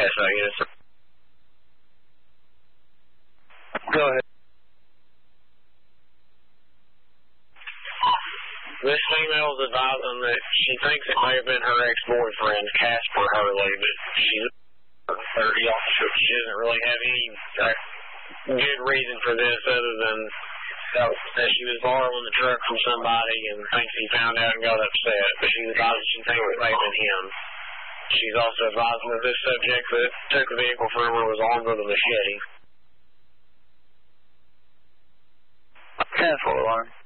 SI units. Go ahead. This female's advising that she thinks it may have been her ex-boyfriend, Casper Hurley, but she's 30 officer. She doesn't really have any good reason for this other than that she was borrowing the truck from somebody and thinks he found out and got upset, but she's advising she thinks it may have been him. She's also advising that this subject that took the vehicle from her was armed with a machete. 10-4 alarm.